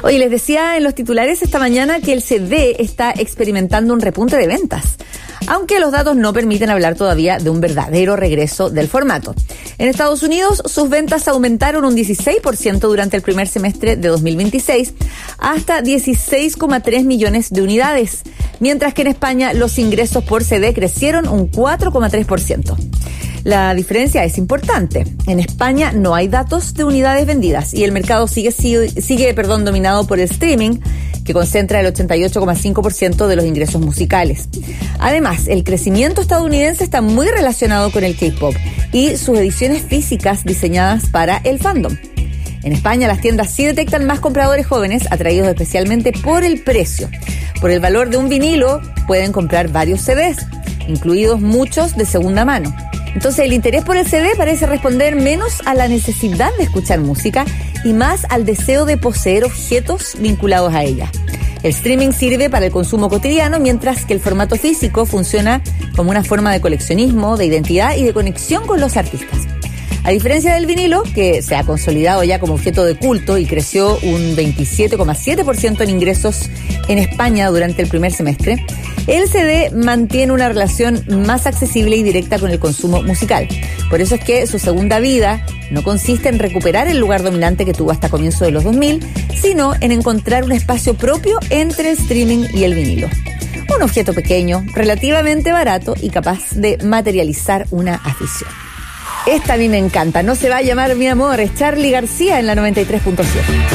Oye, les decía en los titulares esta mañana que el CD está experimentando un repunte de ventas, aunque los datos no permiten hablar todavía de un verdadero regreso del formato. En Estados Unidos, sus ventas aumentaron un 16% durante el primer semestre de 2026, hasta 16,3 millones de unidades, mientras que en España los ingresos por CD crecieron un 4,3%. La diferencia es importante. En España no hay datos de unidades vendidas y el mercado sigue dominado por el streaming, que concentra el 88,5% de los ingresos musicales. Además, el crecimiento estadounidense está muy relacionado con el K-pop y sus ediciones físicas diseñadas para el fandom. En España, las tiendas sí detectan más compradores jóvenes, atraídos especialmente por el precio. Por el valor de un vinilo, pueden comprar varios CDs, incluidos muchos de segunda mano. Entonces, el interés por el CD parece responder menos a la necesidad de escuchar música y más al deseo de poseer objetos vinculados a ella. El streaming sirve para el consumo cotidiano, mientras que el formato físico funciona como una forma de coleccionismo, de identidad y de conexión con los artistas. A diferencia del vinilo, que se ha consolidado ya como objeto de culto y creció un 27,7% en ingresos en España durante el primer semestre, el CD mantiene una relación más accesible y directa con el consumo musical. Por eso es que su segunda vida no consiste en recuperar el lugar dominante que tuvo hasta comienzos de los 2000, sino en encontrar un espacio propio entre el streaming y el vinilo. Un objeto pequeño, relativamente barato y capaz de materializar una afición. Esta a mí me encanta. No se va a llamar Mi Amor, es Charly García en la 93.7.